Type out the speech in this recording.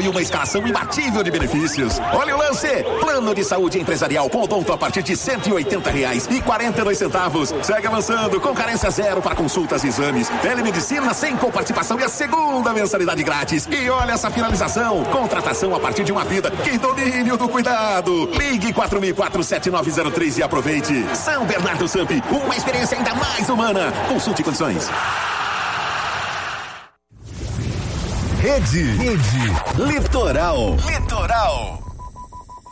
e uma escalação imbatível de benefícios. Olha o lance! Plano de saúde empresarial com odonto a partir de R$180,42. Segue avançando com carência zero para consultas e exames. Telemedicina sem coparticipação e a segunda mensalidade grátis. E olha essa finalização. Contratação a partir de uma vida. Que domínio do cuidado. Ligue 4004-7903 e aproveite. São Bernardo Samp, uma experiência ainda mais humana. Consulte condições. Rede Litoral.